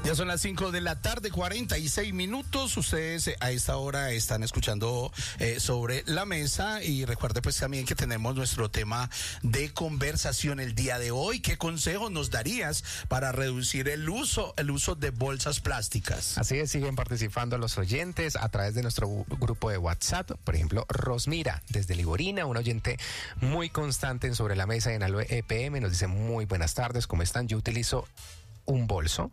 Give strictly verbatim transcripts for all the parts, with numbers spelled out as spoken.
Ya son las cinco de la tarde, cuarenta y seis minutos. Ustedes eh, a esta hora están escuchando eh, Sobre la Mesa. Y recuerde pues también que tenemos nuestro tema de conversación el día de hoy. ¿Qué consejos nos darías para reducir el uso, el uso de bolsas plásticas? Así es, siguen participando los oyentes a través de nuestro grupo de WhatsApp. Por ejemplo, Rosmira, desde Liborina, un oyente muy constante en Sobre la Mesa y en Aló E P M, nos dice: muy buenas tardes, ¿cómo están? Yo utilizo un bolso,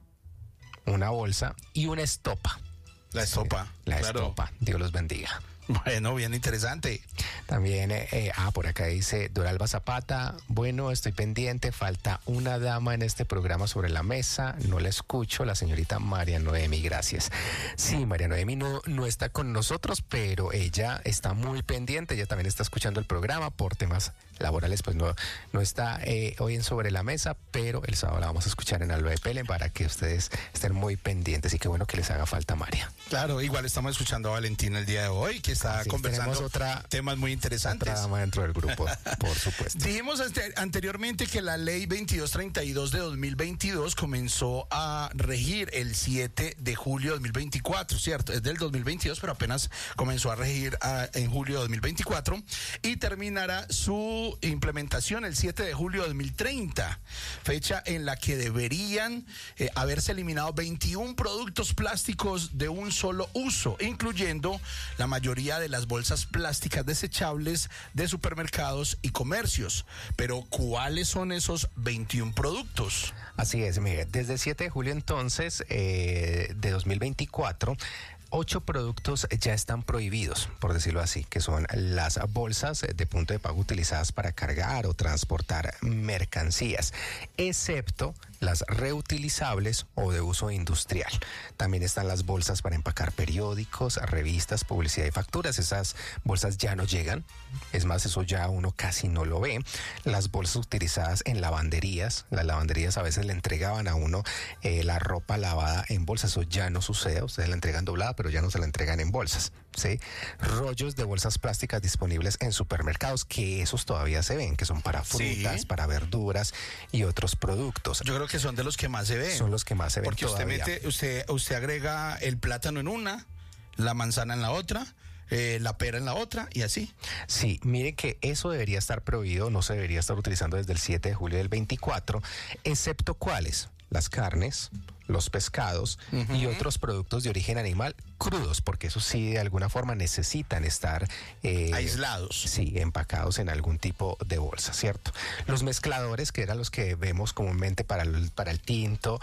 una bolsa y una estopa. La estopa. Sí, la claro. estopa, Dios los bendiga. Bueno, bien interesante. También, eh, eh, ah, por acá dice Doralba Zapata: bueno, estoy pendiente, falta una dama en este programa Sobre la Mesa, no la escucho, la señorita María Noemi, gracias. Sí, María Noemi no, no está con nosotros, pero ella está muy pendiente, ella también está escuchando el programa por temas laborales, pues no, no está eh, hoy en Sobre la Mesa, pero el sábado la vamos a escuchar en Aló de Pele para que ustedes estén muy pendientes y qué bueno que les haga falta María. Claro, igual estamos escuchando a Valentina el día de hoy, que está Así conversando otra, temas muy interesantes. Otra dama dentro del grupo, por supuesto. Dijimos ante, anteriormente que la ley veintidós treinta y dos de dos mil veintidós comenzó a regir el siete de julio de dos mil veinticuatro, ¿cierto? Es del dos mil veintidós, pero apenas comenzó a regir a, en julio de dos mil veinticuatro y terminará su implementación el siete de julio de dos mil treinta, fecha en la que deberían eh, haberse eliminado veintiún productos plásticos de un solo uso, incluyendo la mayoría de las bolsas plásticas desechables de supermercados y comercios. Pero ¿cuáles son esos veintiún productos? Así es, mire, desde el siete de julio entonces eh, de dos mil veinticuatro, ocho productos ya están prohibidos, por decirlo así, que son las bolsas de punto de pago utilizadas para cargar o transportar mercancías, excepto las reutilizables o de uso industrial. También están las bolsas para empacar periódicos, revistas, publicidad y facturas. Esas bolsas ya no llegan, es más, eso ya uno casi no lo ve. Las bolsas utilizadas en lavanderías, las lavanderías a veces le entregaban a uno eh, la ropa lavada en bolsas, eso ya no sucede, ustedes la entregan doblada, pero ya no se la entregan en bolsas, ¿sí? Rollos de bolsas plásticas disponibles en supermercados, que esos todavía se ven, que son para frutas, sí, para verduras y otros productos. Yo creo que son de los que más se ven. Son los que más se ven. Porque todavía. usted mete, usted, usted agrega el plátano en una, la manzana en la otra, eh, la pera en la otra y así. Sí, mire que eso debería estar prohibido, no se debería estar utilizando desde el siete de julio del veinticuatro, excepto ¿cuáles? Las carnes, los pescados uh-huh. y otros productos de origen animal crudos, porque eso sí de alguna forma necesitan estar eh, aislados. Sí, empacados en algún tipo de bolsa, ¿cierto? Los mezcladores, que eran los que vemos comúnmente para el, para el tinto,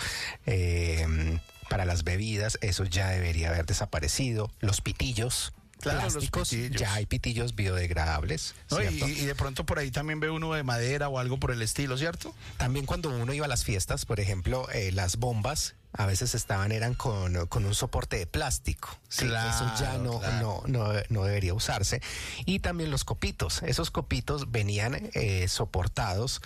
eh, para las bebidas, eso ya debería haber desaparecido. Los pitillos. Claro, plásticos, ya hay pitillos biodegradables, no, y, y de pronto por ahí también ve uno de madera o algo por el estilo, ¿cierto? También cuando uno iba a las fiestas, por ejemplo, eh, las bombas a veces estaban, eran con, con un soporte de plástico. Sí, claro, eso ya no, claro. no, no, no debería usarse. Y también los copitos. Esos copitos venían eh, soportados.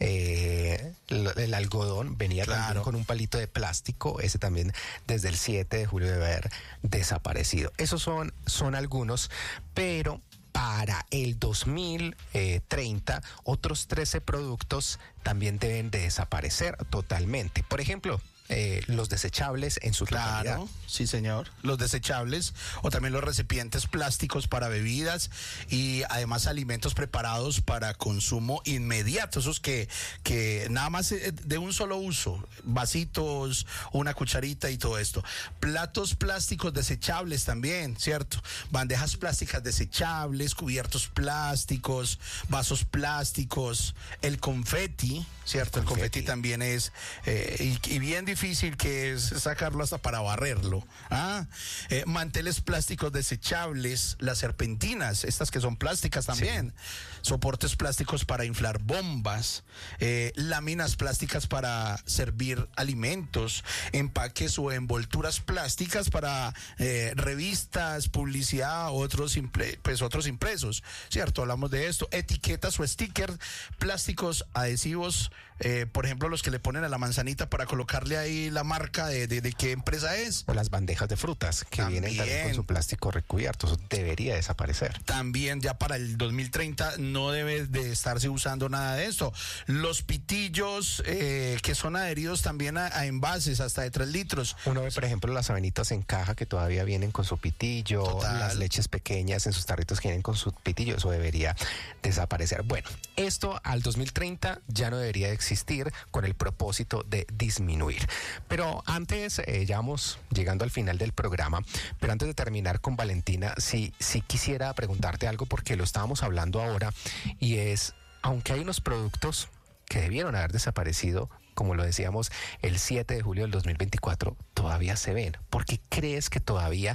Eh, el, el algodón venía claro. también con un palito de plástico. Ese también desde el siete de julio debe haber desaparecido. Esos son, son algunos, pero para el dos mil treinta, otros trece productos también deben de desaparecer totalmente. Por ejemplo, Eh, los desechables en su totalidad. Claro, sí señor, los desechables o también los recipientes plásticos para bebidas y además alimentos preparados para consumo inmediato, esos que, que nada más de un solo uso, vasitos, una cucharita y todo esto. Platos plásticos desechables también, ¿cierto? Bandejas plásticas desechables, cubiertos plásticos, vasos plásticos, el confeti, ¿cierto? El confeti, el confeti también es eh, y, y bien difícil que es sacarlo hasta para barrerlo. ¿Ah? Eh, manteles plásticos desechables, las serpentinas, estas que son plásticas también, sí. Soportes plásticos para inflar bombas, eh, láminas plásticas para servir alimentos, empaques o envolturas plásticas para eh, revistas, publicidad, otros, impre, pues otros impresos, ¿cierto? Hablamos de esto, etiquetas o stickers plásticos adhesivos eh, por ejemplo, los que le ponen a la manzanita para colocarle ahí la marca de, de, de qué empresa es. O las bandejas de frutas que También. vienen también con su plástico recubierto. Eso debería desaparecer. También ya para el dos mil treinta no debe de estarse usando nada de esto. Los pitillos eh, que son adheridos también a, a envases hasta de tres litros. Uno ve, por ejemplo, las avenitas en caja que todavía vienen con su pitillo, Total. Las leches pequeñas en sus tarritos que vienen con su pitillo, eso debería desaparecer. Bueno, esto al dos mil treinta ya no debería existir con el propósito de disminuir. Pero antes, eh, ya vamos llegando al final del programa, pero antes de terminar con Valentina, sí, sí quisiera preguntarte algo porque lo estábamos hablando ahora y es, aunque hay unos productos que debieron haber desaparecido, como lo decíamos, el siete de julio del dos mil veinticuatro, todavía se ven. ¿Por qué crees que todavía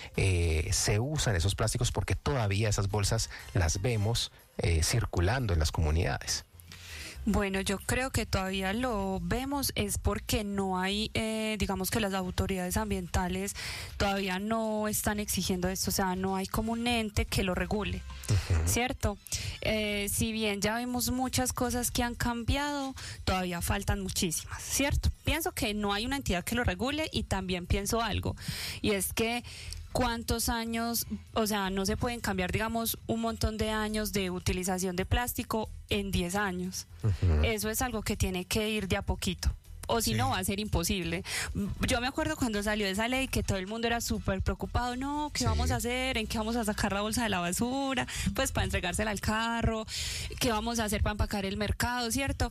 eh, se usan esos plásticos? Porque todavía esas bolsas las vemos eh, circulando en las comunidades. Bueno, yo creo que todavía lo vemos es porque no hay, eh, digamos que las autoridades ambientales todavía no están exigiendo esto, o sea, no hay como un ente que lo regule, uh-huh. ¿Cierto? Eh, si bien ya vemos muchas cosas que han cambiado, todavía faltan muchísimas, ¿cierto? Pienso que no hay una entidad que lo regule y también pienso algo, y es que ¿cuántos años, o sea, no se pueden cambiar, digamos, un montón de años de utilización de plástico en diez años? Uh-huh. Eso es algo que tiene que ir de a poquito. O si sí. no, va a ser imposible. Yo me acuerdo cuando salió esa ley que todo el mundo era súper preocupado. No, ¿qué sí. vamos a hacer? ¿En qué vamos a sacar la bolsa de la basura? Pues para entregársela al carro. ¿Qué vamos a hacer para empacar el mercado? ¿Cierto?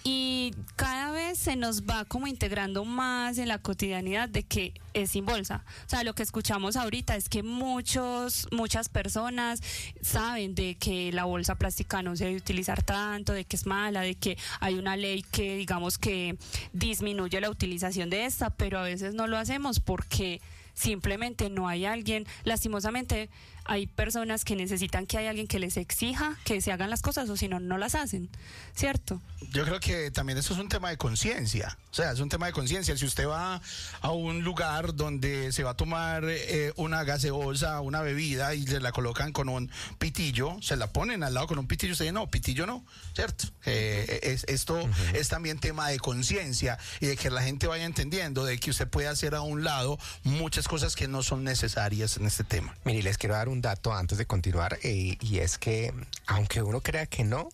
Y cada vez se nos va como integrando más en la cotidianidad de que es sin bolsa. O sea, lo que escuchamos ahorita es que muchos, muchas personas saben de que la bolsa plástica no se debe utilizar tanto, de que es mala, de que hay una ley que digamos que disminuye la utilización de esta, pero a veces no lo hacemos porque simplemente no hay alguien, lastimosamente hay personas que necesitan que haya alguien que les exija que se hagan las cosas o si no, no las hacen, ¿cierto? Yo creo que también eso es un tema de conciencia, o sea, es un tema de conciencia. Si usted va a un lugar donde se va a tomar eh, una gaseosa, una bebida y se la colocan con un pitillo, se la ponen al lado con un pitillo, usted dice, no, pitillo no, ¿cierto? Eh, es, esto uh-huh. es también tema de conciencia y de que la gente vaya entendiendo de que usted puede hacer a un lado muchas cosas que no son necesarias en este tema. Mire, les quiero dar un dato antes de continuar eh, y es que aunque uno crea que no,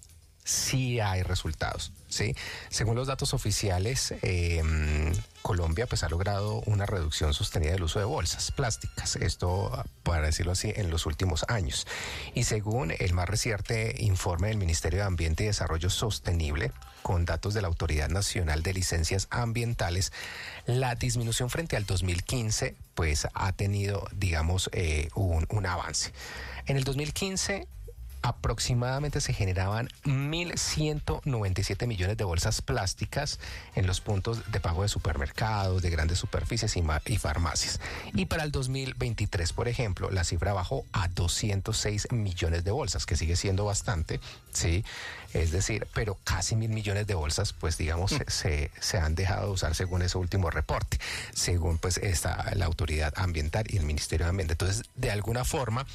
sí hay resultados, ¿sí? Según los datos oficiales, eh, Colombia pues ha logrado una reducción sostenida del uso de bolsas plásticas, esto para decirlo así en los últimos años, y según el más reciente informe del Ministerio de Ambiente y Desarrollo Sostenible, con datos de la Autoridad Nacional de Licencias Ambientales, la disminución frente al dos mil quince pues ha tenido, digamos, eh, un, un avance. En el dos mil quince aproximadamente se generaban mil ciento noventa y siete millones de bolsas plásticas en los puntos de pago de supermercados, de grandes superficies y, y farmacias. Y para el dos mil veintitrés, por ejemplo, la cifra bajó a doscientos seis millones de bolsas, que sigue siendo bastante, ¿sí? Es decir, pero casi mil millones de bolsas, pues digamos, mm. se, se, se han dejado de usar según ese último reporte, según pues esta, la Autoridad Ambiental y el Ministerio de Ambiente. Entonces, de alguna forma,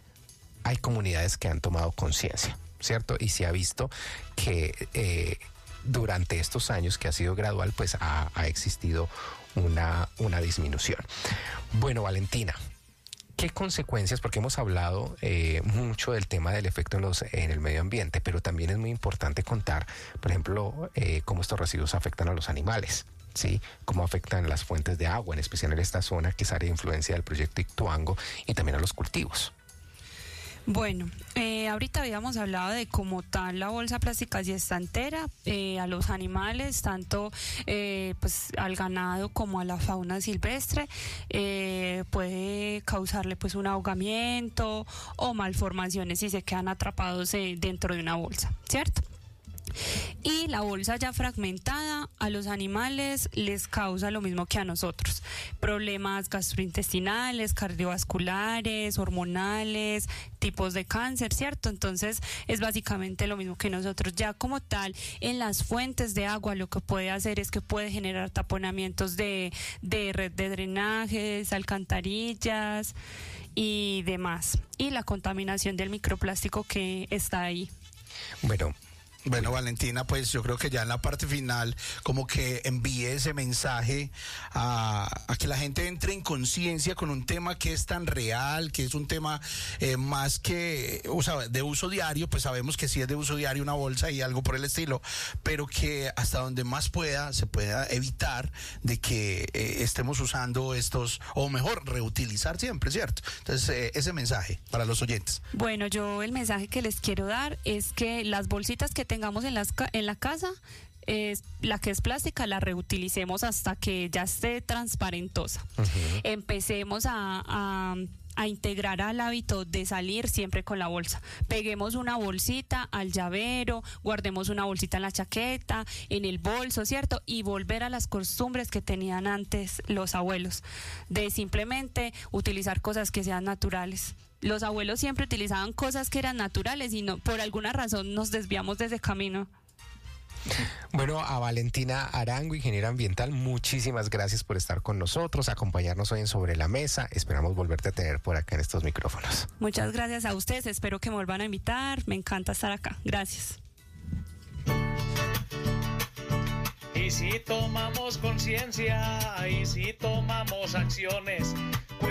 hay comunidades que han tomado conciencia, ¿cierto? Y se ha visto que eh, durante estos años, que ha sido gradual, pues ha, ha existido una, una disminución. Bueno, Valentina, ¿qué consecuencias? Porque hemos hablado eh, mucho del tema del efecto en, los, en el medio ambiente, pero también es muy importante contar, por ejemplo, eh, cómo estos residuos afectan a los animales. ¿Sí? Cómo afectan las fuentes de agua, en especial en esta zona que es área de influencia del proyecto Ituango, y también a los cultivos. Bueno, eh, ahorita habíamos hablado de cómo tal la bolsa plástica ya está entera, eh, a los animales, tanto eh, pues al ganado como a la fauna silvestre, eh, puede causarle pues un ahogamiento o malformaciones si se quedan atrapados eh, dentro de una bolsa, ¿cierto? Y la bolsa ya fragmentada a los animales les causa lo mismo que a nosotros, problemas gastrointestinales, cardiovasculares, hormonales, tipos de cáncer, ¿cierto? Entonces es básicamente lo mismo que nosotros. Ya como tal, en las fuentes de agua lo que puede hacer es que puede generar taponamientos de, de red de drenajes, alcantarillas y demás, y la contaminación del microplástico que está ahí. Bueno, Bueno, Valentina, pues yo creo que ya en la parte final, como que envíe ese mensaje a, a que la gente entre en conciencia con un tema que es tan real, que es un tema eh, más que, o sea, de uso diario, pues sabemos que sí es de uso diario una bolsa y algo por el estilo, pero que hasta donde más pueda, se pueda evitar de que eh, estemos usando estos, o mejor, reutilizar siempre, ¿cierto? Entonces, eh, ese mensaje para los oyentes. Bueno, yo el mensaje que les quiero dar es que las bolsitas que tengamos en, las, en la casa, es, la que es plástica, la reutilicemos hasta que ya esté transparentosa. Uh-huh. Empecemos a, a, a integrar al hábito de salir siempre con la bolsa. Peguemos una bolsita al llavero, guardemos una bolsita en la chaqueta, en el bolso, ¿cierto? Y volver a las costumbres que tenían antes los abuelos, de simplemente utilizar cosas que sean naturales. Los abuelos siempre utilizaban cosas que eran naturales y no, por alguna razón nos desviamos de ese camino. Bueno, a Valentina Arango, ingeniera ambiental, muchísimas gracias por estar con nosotros, acompañarnos hoy en Sobre la Mesa. Esperamos volverte a tener por acá en estos micrófonos. Muchas gracias a ustedes, espero que me vuelvan a invitar, me encanta estar acá. Gracias. Y si tomamos conciencia, y si tomamos acciones,